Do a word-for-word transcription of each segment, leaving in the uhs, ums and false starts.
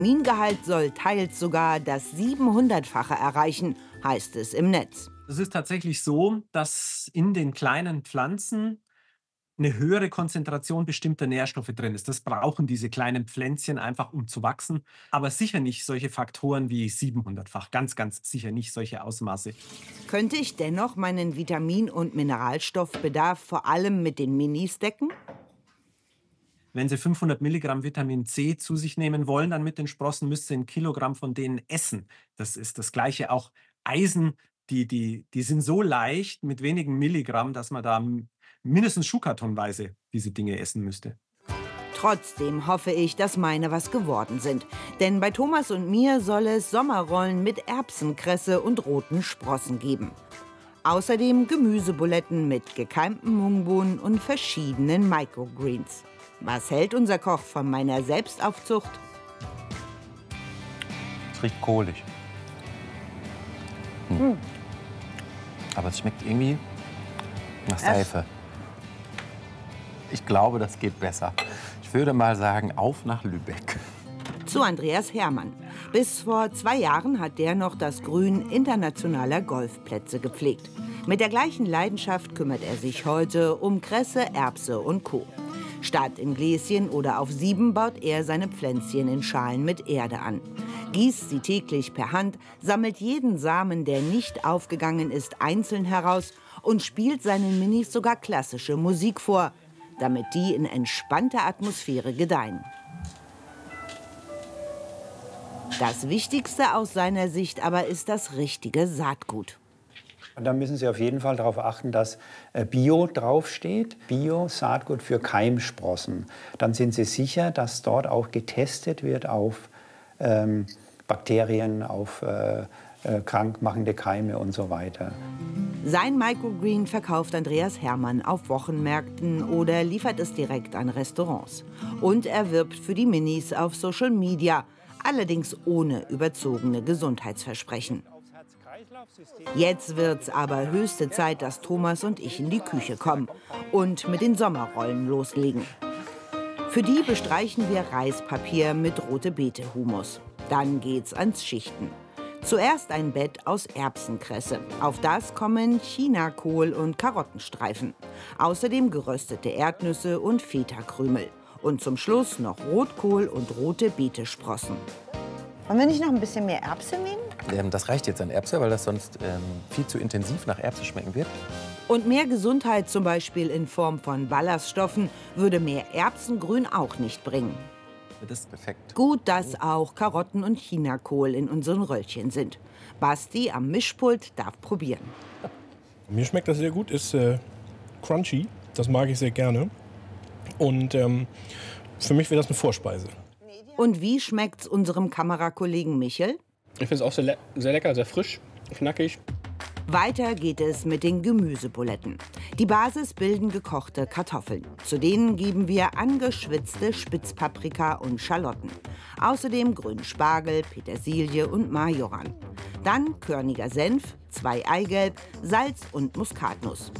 Vitamingehalt soll teils sogar das siebenhundertfache erreichen, heißt es im Netz. Es ist tatsächlich so, dass in den kleinen Pflanzen eine höhere Konzentration bestimmter Nährstoffe drin ist. Das brauchen diese kleinen Pflänzchen einfach, um zu wachsen. Aber sicher nicht solche Faktoren wie siebenhundertfach. Ganz, ganz sicher nicht solche Ausmaße. Könnte ich dennoch meinen Vitamin- und Mineralstoffbedarf vor allem mit den Minis decken? Wenn Sie fünfhundert Milligramm Vitamin C zu sich nehmen wollen, dann mit den Sprossen müsst ihr ein Kilogramm von denen essen. Das ist das Gleiche auch Eisen. Die, die, die sind so leicht mit wenigen Milligramm, dass man da m- mindestens schuhkartonweise diese Dinge essen müsste. Trotzdem hoffe ich, dass meine was geworden sind. Denn bei Thomas und mir soll es Sommerrollen mit Erbsenkresse und roten Sprossen geben. Außerdem Gemüsebuletten mit gekeimten Mungbohnen und verschiedenen Microgreens. Was hält unser Koch von meiner Selbstaufzucht? Es riecht kohlig. Hm. Hm. Aber es schmeckt irgendwie nach Seife. Ich glaube, das geht besser. Ich würde mal sagen, auf nach Lübeck. Zu Andreas Hermann. Bis vor zwei Jahren hat der noch das Grün internationaler Golfplätze gepflegt. Mit der gleichen Leidenschaft kümmert er sich heute um Kresse, Erbse und Co. Statt in Gläschen oder auf Sieben baut er seine Pflänzchen in Schalen mit Erde an. Gießt sie täglich per Hand, sammelt jeden Samen, der nicht aufgegangen ist, einzeln heraus und spielt seinen Minis sogar klassische Musik vor, damit die in entspannter Atmosphäre gedeihen. Das Wichtigste aus seiner Sicht aber ist das richtige Saatgut. Und da müssen Sie auf jeden Fall darauf achten, dass Bio draufsteht. Bio-Saatgut für Keimsprossen. Dann sind Sie sicher, dass dort auch getestet wird auf ähm, Bakterien, auf äh, äh, krankmachende Keime und so weiter. Sein Microgreen verkauft Andreas Hermann auf Wochenmärkten oder liefert es direkt an Restaurants. Und er wirbt für die Minis auf Social Media, allerdings ohne überzogene Gesundheitsversprechen. Jetzt wird's aber höchste Zeit, dass Thomas und ich in die Küche kommen und mit den Sommerrollen loslegen. Für die bestreichen wir Reispapier mit Rote-Beete-Humus. Dann geht's ans Schichten. Zuerst ein Bett aus Erbsenkresse. Auf das kommen Chinakohl und Karottenstreifen. Außerdem geröstete Erdnüsse und Feta-Krümel. Und zum Schluss noch Rotkohl und rote Beetesprossen. Wollen wir nicht noch ein bisschen mehr Erbse nehmen? Ähm, das reicht jetzt an Erbse, weil das sonst ähm, viel zu intensiv nach Erbse schmecken wird. Und mehr Gesundheit, zum Beispiel in Form von Ballaststoffen, würde mehr Erbsengrün auch nicht bringen. Das ist perfekt. Gut, dass auch Karotten und Chinakohl in unseren Röllchen sind. Basti am Mischpult darf probieren. Mir schmeckt das sehr gut, ist äh, crunchy, das mag ich sehr gerne. Und ähm, für mich wäre das eine Vorspeise. Und wie schmeckt's unserem Kamerakollegen Michel? Ich finde es auch sehr, le sehr lecker, sehr frisch, knackig. Weiter geht es mit den Gemüsebuletten. Die Basis bilden gekochte Kartoffeln. Zu denen geben wir angeschwitzte Spitzpaprika und Schalotten. Außerdem grünen Spargel, Petersilie und Majoran. Dann körniger Senf, zwei Eigelb, Salz und Muskatnuss.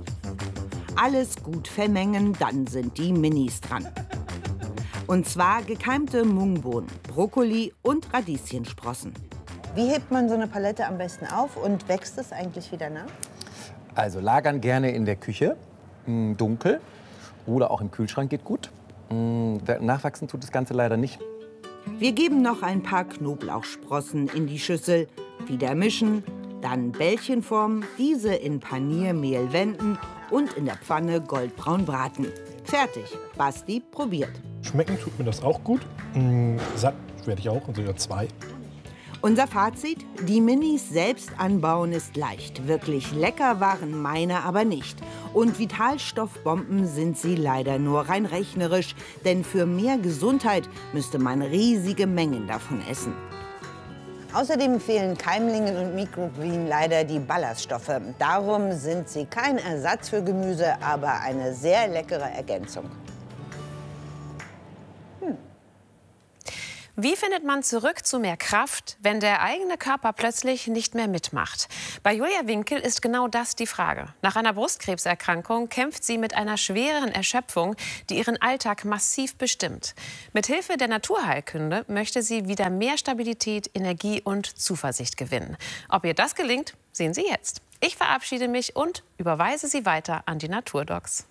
Alles gut vermengen, dann sind die Minis dran. Und zwar gekeimte Mungbohnen, Brokkoli und Radieschensprossen. Wie hebt man so eine Palette am besten auf und wächst es eigentlich wieder nach? Also lagern gerne in der Küche, mh, dunkel oder auch im Kühlschrank geht gut. Mh, nachwachsen tut das Ganze leider nicht. Wir geben noch ein paar Knoblauchsprossen in die Schüssel, wieder mischen, dann Bällchen formen, diese in Paniermehl wenden und in der Pfanne goldbraun braten. Fertig. Basti probiert. Schmecken tut mir das auch gut. Mm, satt werde ich auch, also ja zwei. Unser Fazit: Die Minis selbst anbauen ist leicht. Wirklich lecker waren meine aber nicht. Und Vitalstoffbomben sind sie leider nur rein rechnerisch. Denn für mehr Gesundheit müsste man riesige Mengen davon essen. Außerdem fehlen Keimlingen und Microgreen leider die Ballaststoffe. Darum sind sie kein Ersatz für Gemüse, aber eine sehr leckere Ergänzung. Wie findet man zurück zu mehr Kraft, wenn der eigene Körper plötzlich nicht mehr mitmacht? Bei Julia Winkel ist genau das die Frage. Nach einer Brustkrebserkrankung kämpft sie mit einer schweren Erschöpfung, die ihren Alltag massiv bestimmt. Mit Hilfe der Naturheilkunde möchte sie wieder mehr Stabilität, Energie und Zuversicht gewinnen. Ob ihr das gelingt, sehen Sie jetzt. Ich verabschiede mich und überweise Sie weiter an die Naturdocs.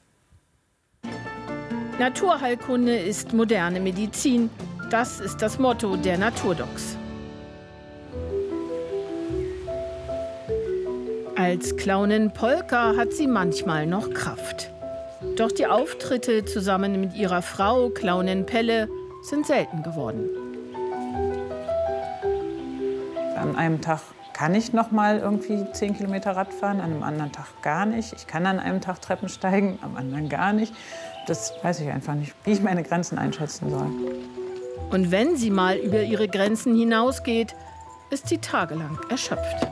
Naturheilkunde ist moderne Medizin. Das ist das Motto der Naturdocs. Als Clownin Polka hat sie manchmal noch Kraft. Doch die Auftritte zusammen mit ihrer Frau, Clownin Pelle, sind selten geworden. An einem Tag kann ich noch mal irgendwie zehn Kilometer Rad fahren, an einem anderen Tag gar nicht. Ich kann an einem Tag Treppen steigen, am anderen gar nicht. Das weiß ich einfach nicht, wie ich meine Grenzen einschätzen soll. Und wenn sie mal über ihre Grenzen hinausgeht, ist sie tagelang erschöpft.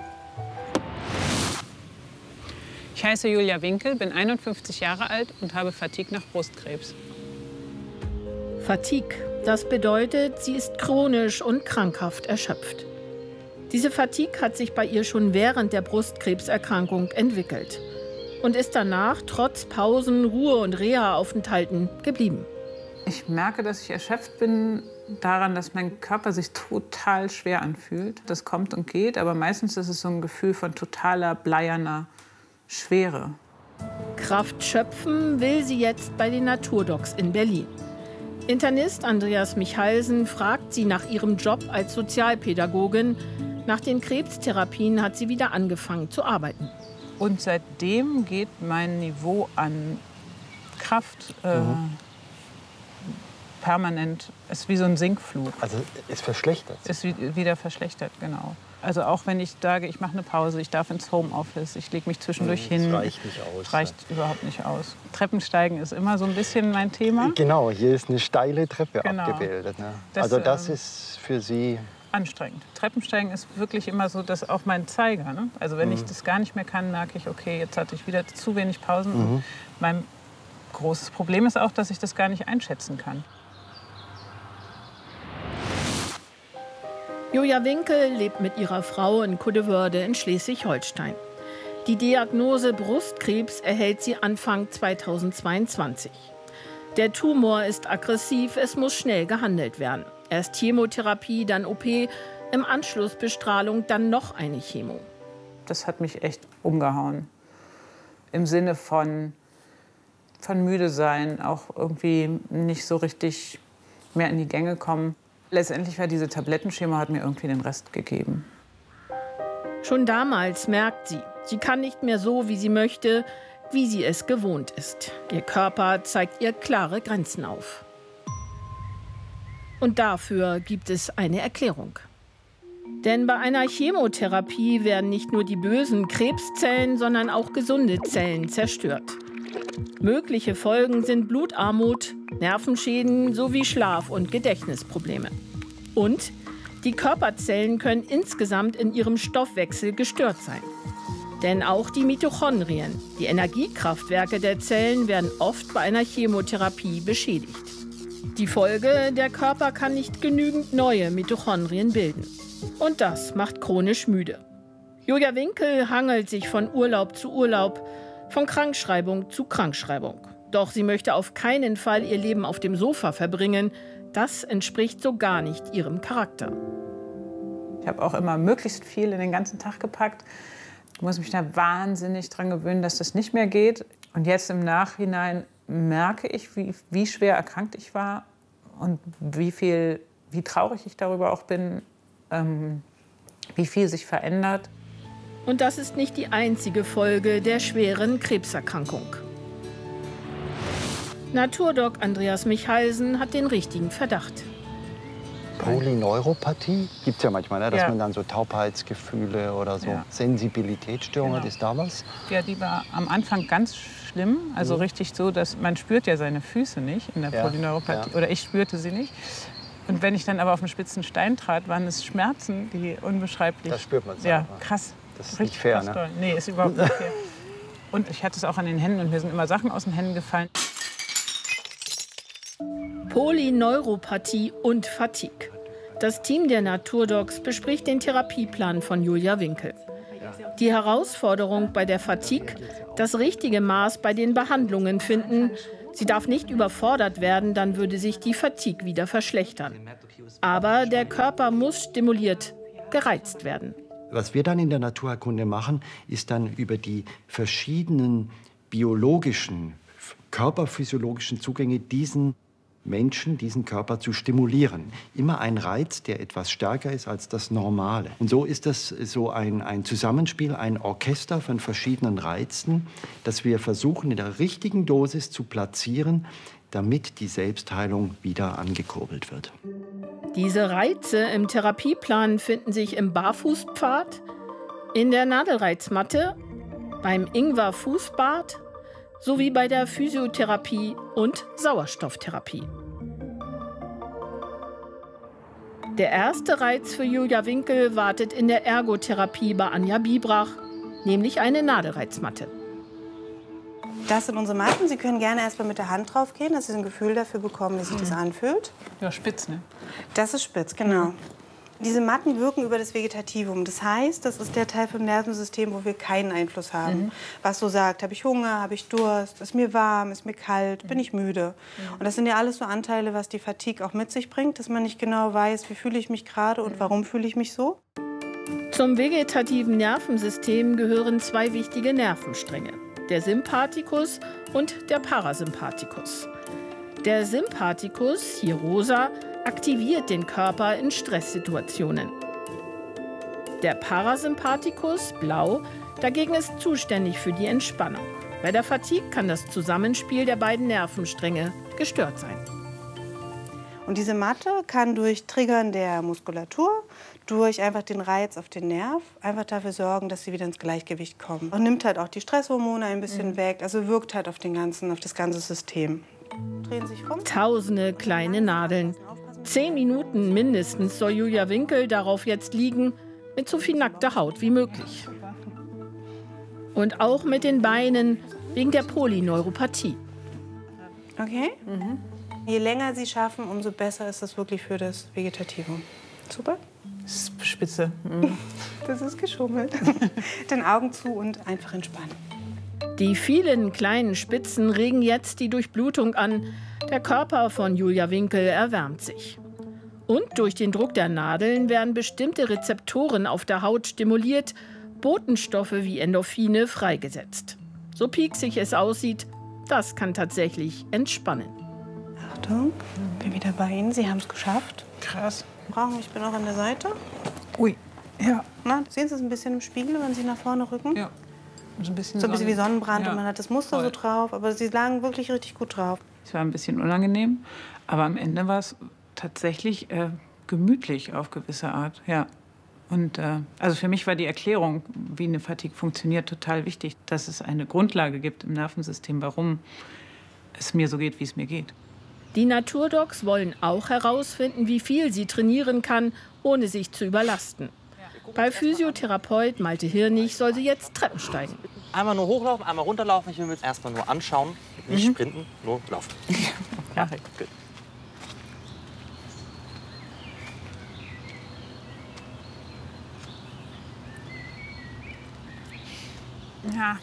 Ich heiße Julia Winkel, bin einundfünfzig Jahre alt und habe Fatigue nach Brustkrebs. Fatigue, das bedeutet, sie ist chronisch und krankhaft erschöpft. Diese Fatigue hat sich bei ihr schon während der Brustkrebserkrankung entwickelt und ist danach trotz Pausen, Ruhe- und Reha-Aufenthalten geblieben. Ich merke, dass ich erschöpft bin daran, dass mein Körper sich total schwer anfühlt. Das kommt und geht, aber meistens ist es so ein Gefühl von totaler, bleierner Schwere. Kraft schöpfen will sie jetzt bei den Naturdocs in Berlin. Internist Andreas Michalsen fragt sie nach ihrem Job als Sozialpädagogin. Nach den Krebstherapien hat sie wieder angefangen zu arbeiten. Und seitdem geht mein Niveau an Kraft äh, mhm. permanent, ist wie so ein Sinkflug. Also ist verschlechtert? Ist wieder verschlechtert, genau. Also auch wenn ich sage, ich mache eine Pause, ich darf ins Homeoffice, ich lege mich zwischendurch das hin. Das reicht nicht aus. Das reicht ja. überhaupt nicht aus. Treppensteigen ist immer so ein bisschen mein Thema. Genau, hier ist eine steile Treppe genau. abgebildet. Ne? Das, also das ähm, ist für Sie... anstrengend. Treppensteigen ist wirklich immer so, dass auch mein Zeiger. Ne? Also wenn mhm. ich das gar nicht mehr kann, merke ich, okay, jetzt hatte ich wieder zu wenig Pausen. Mhm. Und mein großes Problem ist auch, dass ich das gar nicht einschätzen kann. Julia Winkel lebt mit ihrer Frau in Kuddewörde in Schleswig-Holstein. Die Diagnose Brustkrebs erhält sie Anfang zweitausendzweiundzwanzig. Der Tumor ist aggressiv, es muss schnell gehandelt werden. Erst Chemotherapie, dann O P, im Anschluss Bestrahlung, dann noch eine Chemo. Das hat mich echt umgehauen. Im Sinne von, von müde sein, auch irgendwie nicht so richtig mehr in die Gänge kommen. Letztendlich war diese Tablettenschema, hat mir irgendwie den Rest gegeben. Schon damals merkt sie, sie kann nicht mehr so, wie sie möchte, wie sie es gewohnt ist. Ihr Körper zeigt ihr klare Grenzen auf. Und dafür gibt es eine Erklärung. Denn bei einer Chemotherapie werden nicht nur die bösen Krebszellen, sondern auch gesunde Zellen zerstört. Mögliche Folgen sind Blutarmut, Nervenschäden sowie Schlaf- und Gedächtnisprobleme. Und die Körperzellen können insgesamt in ihrem Stoffwechsel gestört sein. Denn auch die Mitochondrien, die Energiekraftwerke der Zellen, werden oft bei einer Chemotherapie beschädigt. Die Folge, der Körper kann nicht genügend neue Mitochondrien bilden. Und das macht chronisch müde. Julia Winkel hangelt sich von Urlaub zu Urlaub, von Krankschreibung zu Krankschreibung. Doch sie möchte auf keinen Fall ihr Leben auf dem Sofa verbringen. Das entspricht so gar nicht ihrem Charakter. Ich habe auch immer möglichst viel in den ganzen Tag gepackt. Ich muss mich da wahnsinnig dran gewöhnen, dass das nicht mehr geht. Und jetzt im Nachhinein merke ich, wie, wie schwer erkrankt ich war und wie, viel, wie traurig ich darüber auch bin, ähm, wie viel sich verändert. Und das ist nicht die einzige Folge der schweren Krebserkrankung. Naturdoc Andreas Michalsen hat den richtigen Verdacht. Polyneuropathie gibt es ja manchmal, ne? dass ja. man dann so Taubheitsgefühle oder so ja. Sensibilitätsstörungen genau. hat. Ist da was? Ja, die war am Anfang ganz schlimm. Also mhm. richtig so, dass man spürt ja seine Füße nicht in der ja. Polyneuropathie. Ja. Oder ich spürte sie nicht. Und wenn ich dann aber auf einen spitzen Stein trat, waren es Schmerzen, die unbeschreiblich... Das spürt man. Ja, krass. Das ist nicht fair, ne? Doll. Nee, ist überhaupt nicht fair. Und ich hatte es auch an den Händen und mir sind immer Sachen aus den Händen gefallen. Polyneuropathie und Fatigue. Das Team der Naturdocs bespricht den Therapieplan von Julia Winkel. Die Herausforderung bei der Fatigue, das richtige Maß bei den Behandlungen finden. Sie darf nicht überfordert werden, dann würde sich die Fatigue wieder verschlechtern. Aber der Körper muss stimuliert, gereizt werden. Was wir dann in der Naturheilkunde machen, ist dann über die verschiedenen biologischen, körperphysiologischen Zugänge diesen Menschen, diesen Körper zu stimulieren. Immer ein Reiz, der etwas stärker ist als das Normale. Und so ist das so ein, ein Zusammenspiel, ein Orchester von verschiedenen Reizen, das wir versuchen in der richtigen Dosis zu platzieren, damit die Selbstheilung wieder angekurbelt wird. Diese Reize im Therapieplan finden sich im Barfußpfad, in der Nadelreizmatte, beim Ingwer-Fußbad sowie bei der Physiotherapie und Sauerstofftherapie. Der erste Reiz für Julia Winkel wartet in der Ergotherapie bei Anja Biebrach, nämlich eine Nadelreizmatte. Das sind unsere Matten. Sie können gerne erst mal mit der Hand drauf gehen, dass Sie ein Gefühl dafür bekommen, wie sich das anfühlt. Ja, spitz, ne? Das ist spitz, genau. Mhm. Diese Matten wirken über das Vegetativum. Das heißt, das ist der Teil vom Nervensystem, wo wir keinen Einfluss haben. Mhm. Was so sagt, habe ich Hunger, habe ich Durst, ist mir warm, ist mir kalt, mhm. bin ich müde. Mhm. Und das sind ja alles so Anteile, was die Fatigue auch mit sich bringt, dass man nicht genau weiß, wie fühle ich mich gerade und warum fühle ich mich so. Zum vegetativen Nervensystem gehören zwei wichtige Nervenstränge, der Sympathikus und der Parasympathikus. Der Sympathikus, hier rosa, aktiviert den Körper in Stresssituationen. Der Parasympathikus, blau, dagegen ist zuständig für die Entspannung. Bei der Fatigue kann das Zusammenspiel der beiden Nervenstränge gestört sein. Und diese Matte kann durch Triggern der Muskulatur, durch einfach den Reiz auf den Nerv, einfach dafür sorgen, dass sie wieder ins Gleichgewicht kommen. Und nimmt halt auch die Stresshormone ein bisschen mhm. weg, also wirkt halt auf, den ganzen, auf das ganze System. Drehen sich rum. Tausende kleine Nadeln. Zehn Minuten mindestens soll Julia Winkel darauf jetzt liegen, mit so viel nackter Haut wie möglich. Und auch mit den Beinen wegen der Polyneuropathie. Okay. Mhm. Je länger Sie schaffen, umso besser ist das wirklich für das Vegetativum. Super. Spitze. Mhm. Das ist geschummelt. Den Augen zu und einfach entspannen. Die vielen kleinen Spitzen regen jetzt die Durchblutung an. Der Körper von Julia Winkel erwärmt sich. Und durch den Druck der Nadeln werden bestimmte Rezeptoren auf der Haut stimuliert, Botenstoffe wie Endorphine freigesetzt. So pieksig es aussieht, das kann tatsächlich entspannen. Achtung, bin wieder bei Ihnen. Sie haben es geschafft. Krass. Brauchen, ich bin auch an der Seite. Ui, ja. Na, sehen Sie es ein bisschen im Spiegel, wenn Sie nach vorne rücken? Ja. So ein bisschen, so ein bisschen wie Sonnenbrand ja. und man hat das Muster Voll. so drauf, aber Sie lagen wirklich richtig gut drauf. Es war ein bisschen unangenehm, aber am Ende war es tatsächlich äh, gemütlich auf gewisse Art, ja. Und äh, also für mich war die Erklärung, wie eine Fatigue funktioniert, total wichtig, dass es eine Grundlage gibt im Nervensystem, warum es mir so geht, wie es mir geht. Die Naturdocs wollen auch herausfinden, wie viel sie trainieren kann, ohne sich zu überlasten. Bei Physiotherapeut Malte Hirnig soll sie jetzt Treppen steigen. Einmal nur hochlaufen, einmal runterlaufen. Ich will mir jetzt erstmal nur anschauen, nicht mhm. sprinten, nur laufen. Ja, gut. Ja.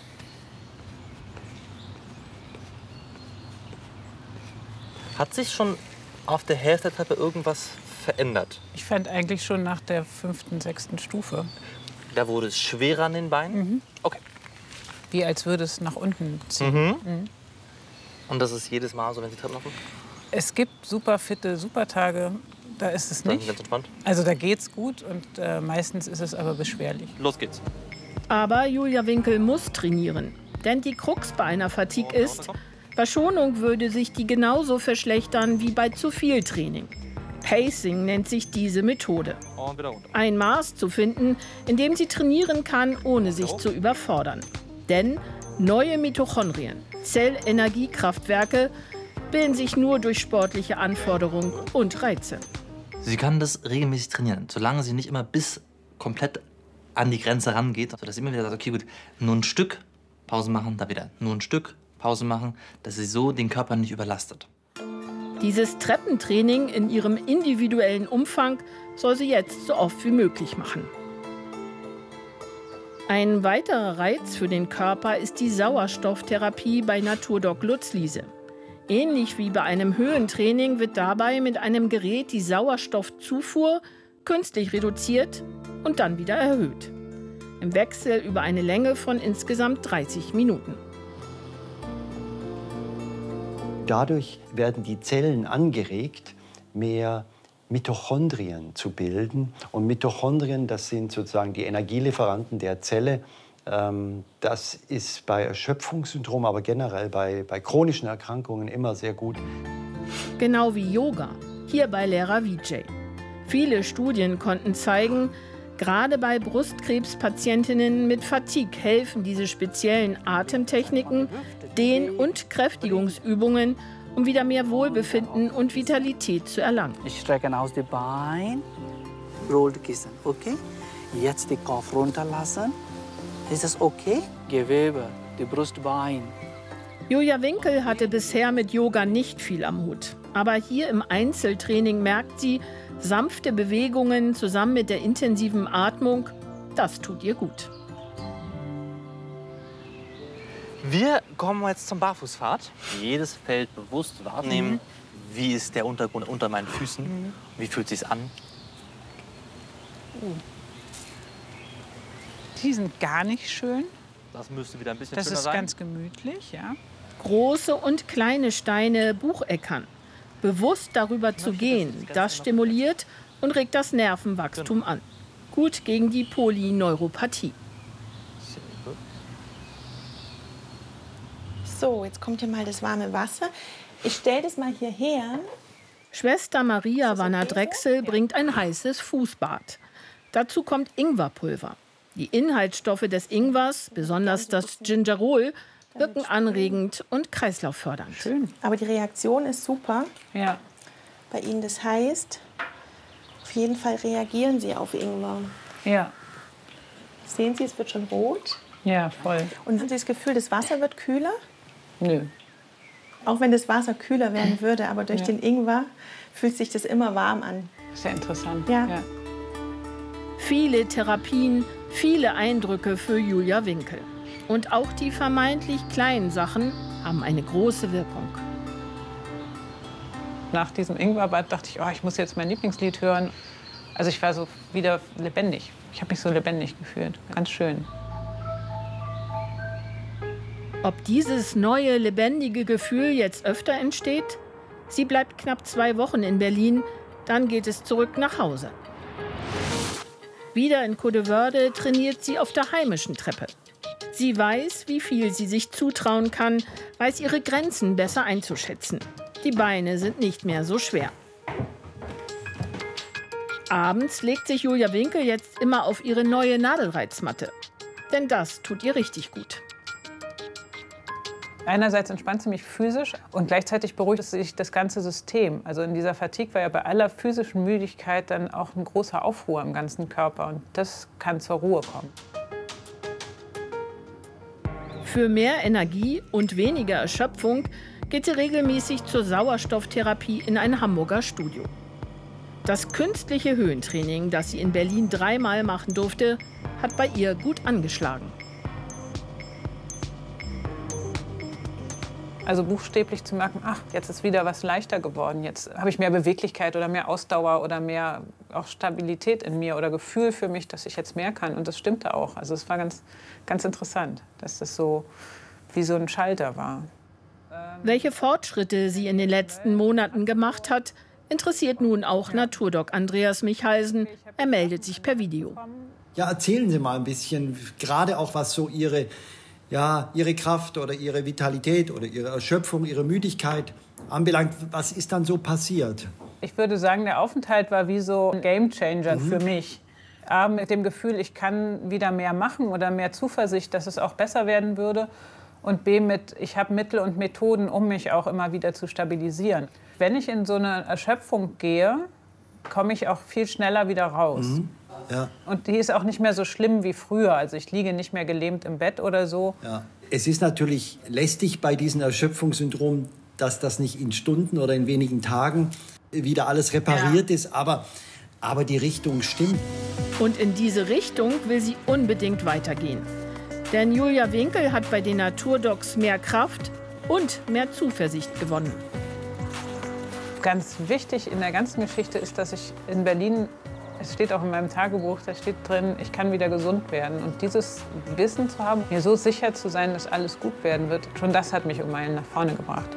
Hat sich schon auf der Hälfte der Treppe irgendwas verändert? Ich fand eigentlich schon nach der fünften, sechsten Stufe. Da wurde es schwerer an den Beinen? Mhm. Okay. Wie als würde es nach unten ziehen. Mhm. Mhm. Und das ist jedes Mal so, wenn Sie Treppen laufen? Es gibt super fitte Supertage, da ist es nicht. Ganz entspannt. Also da geht's gut und äh, meistens ist es aber beschwerlich. Los geht's. Aber Julia Winkel muss trainieren. Denn die Krux bei einer Fatigue ist, bei Schonung würde sich die genauso verschlechtern wie bei zu viel Training. Pacing nennt sich diese Methode. Ein Maß zu finden, in dem sie trainieren kann, ohne sich zu überfordern. Denn neue Mitochondrien, Zellenergiekraftwerke, bilden sich nur durch sportliche Anforderungen und Reize. Sie kann das regelmäßig trainieren, solange sie nicht immer bis komplett an die Grenze rangeht, sodass sie immer wieder sagt, okay, gut, nur ein Stück, Pause machen, da wieder nur ein Stück, Pause machen, dass sie so den Körper nicht überlastet. Dieses Treppentraining in ihrem individuellen Umfang soll sie jetzt so oft wie möglich machen. Ein weiterer Reiz für den Körper ist die Sauerstofftherapie bei Naturdoc Lutzliese. Ähnlich wie bei einem Höhentraining wird dabei mit einem Gerät die Sauerstoffzufuhr künstlich reduziert und dann wieder erhöht. Im Wechsel über eine Länge von insgesamt dreißig Minuten. Dadurch werden die Zellen angeregt, mehr Mitochondrien zu bilden. Und Mitochondrien, das sind sozusagen die Energielieferanten der Zelle. Das ist bei Erschöpfungssyndrom, aber generell bei, bei chronischen Erkrankungen immer sehr gut. Genau wie Yoga, hier bei Lehrer Vijay. Viele Studien konnten zeigen, gerade bei Brustkrebspatientinnen mit Fatigue helfen diese speziellen Atemtechniken, Dehn- und Kräftigungsübungen, um wieder mehr Wohlbefinden und Vitalität zu erlangen. Ich strecke aus die Beine, rollt Kissen, okay? Jetzt den Kopf runterlassen. Ist das okay? Gewebe, die Brustbein. Julia Winkel hatte bisher mit Yoga nicht viel am Hut. Aber hier im Einzeltraining merkt sie, sanfte Bewegungen zusammen mit der intensiven Atmung, das tut ihr gut. Wir kommen jetzt zum Barfußpfad. Jedes Feld bewusst wahrnehmen. Mhm. Wie ist der Untergrund unter meinen Füßen? Mhm. Wie fühlt es sich an? Uh. Die sind gar nicht schön. Das müsste wieder ein bisschen das schöner sein. Das ist ganz gemütlich, ja. Große und kleine Steine bucheckern. Bewusst darüber zu gehen, das stimuliert und regt das Nervenwachstum an. Gut gegen die Polyneuropathie. So, jetzt kommt hier mal das warme Wasser. Ich stelle das mal hierher. Schwester Maria Wanner-Drechsel bringt ein heißes Fußbad. Dazu kommt Ingwerpulver. Die Inhaltsstoffe des Ingwers, besonders das Gingerol, wirken anregend und kreislauffördernd. Schön. Aber die Reaktion ist super. Ja. Bei Ihnen, das heißt, auf jeden Fall reagieren Sie auf Ingwer. Ja. Sehen Sie, es wird schon rot. Ja, voll. Und haben Sie das Gefühl, das Wasser wird kühler? Nö. Auch wenn das Wasser kühler werden würde, aber durch ja. den Ingwer fühlt sich das immer warm an. Sehr interessant. Ja. ja. Viele Therapien, viele Eindrücke für Julia Winkel. Und auch die vermeintlich kleinen Sachen haben eine große Wirkung. Nach diesem Ingwerbad dachte ich, oh, ich muss jetzt mein Lieblingslied hören. Also ich war so wieder lebendig. Ich habe mich so lebendig gefühlt. Ganz schön. Ob dieses neue, lebendige Gefühl jetzt öfter entsteht? Sie bleibt knapp zwei Wochen in Berlin, dann geht es zurück nach Hause. Wieder in Codewörde trainiert sie auf der heimischen Treppe. Sie weiß, wie viel sie sich zutrauen kann, weiß ihre Grenzen besser einzuschätzen. Die Beine sind nicht mehr so schwer. Abends legt sich Julia Winkel jetzt immer auf ihre neue Nadelreizmatte. Denn das tut ihr richtig gut. Einerseits entspannt sie mich physisch und gleichzeitig beruhigt sich das ganze System. Also in dieser Fatigue war ja bei aller physischen Müdigkeit dann auch ein großer Aufruhr im ganzen Körper. Und das kann zur Ruhe kommen. Für mehr Energie und weniger Erschöpfung geht sie regelmäßig zur Sauerstofftherapie in ein Hamburger Studio. Das künstliche Höhentraining, das sie in Berlin dreimal machen durfte, hat bei ihr gut angeschlagen. Also buchstäblich zu merken, ach, jetzt ist wieder was leichter geworden. Jetzt habe ich mehr Beweglichkeit oder mehr Ausdauer oder mehr auch Stabilität in mir oder Gefühl für mich, dass ich jetzt mehr kann. Und das stimmte auch. Also es war ganz, ganz interessant, dass das so wie so ein Schalter war. Welche Fortschritte sie in den letzten Monaten gemacht hat, interessiert nun auch Naturdoc Andreas Michalsen. Er meldet sich per Video. Ja, erzählen Sie mal ein bisschen, gerade auch was so Ihre, ja, Ihre Kraft oder Ihre Vitalität oder Ihre Erschöpfung, Ihre Müdigkeit anbelangt. Was ist dann so passiert? Ich würde sagen, der Aufenthalt war wie so ein Gamechanger Mhm. für mich. A, mit dem Gefühl, ich kann wieder mehr machen oder mehr Zuversicht, dass es auch besser werden würde. Und B, mit, ich habe Mittel und Methoden, um mich auch immer wieder zu stabilisieren. Wenn ich in so eine Erschöpfung gehe, komme ich auch viel schneller wieder raus. Mhm. Ja. Und die ist auch nicht mehr so schlimm wie früher. Also ich liege nicht mehr gelähmt im Bett oder so. Ja. Es ist natürlich lästig bei diesem Erschöpfungssyndrom, dass das nicht in Stunden oder in wenigen Tagen wieder alles repariert ja. ist, aber, aber die Richtung stimmt. Und in diese Richtung will sie unbedingt weitergehen. Denn Julia Winkel hat bei den Naturdocs mehr Kraft und mehr Zuversicht gewonnen. Ganz wichtig in der ganzen Geschichte ist, dass ich in Berlin, es steht auch in meinem Tagebuch, da steht drin, ich kann wieder gesund werden. Und dieses Wissen zu haben, mir so sicher zu sein, dass alles gut werden wird, schon das hat mich um Meilen nach vorne gebracht.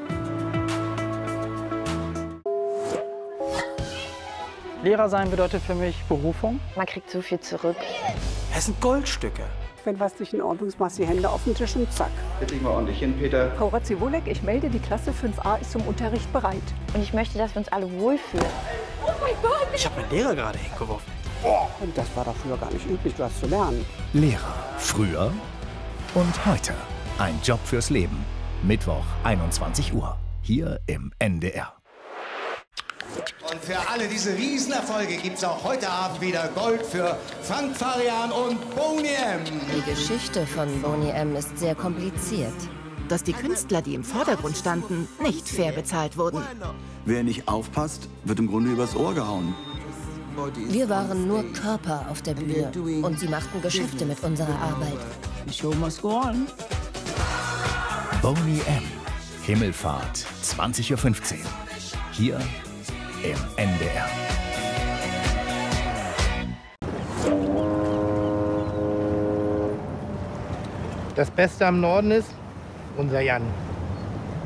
Lehrer sein bedeutet für mich Berufung. Man kriegt so viel zurück. Es sind Goldstücke. Wenn was nicht in Ordnung ist, machst du die Hände auf den Tisch und zack. Jetzt legen wir ordentlich hin, Peter. Frau Ratziwolek, ich melde, die Klasse fünf a ist zum Unterricht bereit. Und ich möchte, dass wir uns alle wohlfühlen. Oh mein Gott! Ich habe meinen Lehrer gerade hingeworfen. Oh. Und das war doch früher gar nicht üblich, was zu lernen. Lehrer. Früher und heute. Ein Job fürs Leben. Mittwoch, einundzwanzig Uhr. Hier im N D R. Und für alle diese Riesenerfolge gibt es auch heute Abend wieder Gold für Frank Farian und Boney M. Die Geschichte von Boney M. ist sehr kompliziert. Dass die Künstler, die im Vordergrund standen, nicht fair bezahlt wurden. Wer nicht aufpasst, wird im Grunde übers Ohr gehauen. Wir waren nur Körper auf der Bühne und sie machten Geschäfte mit unserer Arbeit. The show must go on. Boney M. Himmelfahrt, zwanzig Uhr fünfzehn. Hier im N D R. Das Beste am Norden ist unser Jan.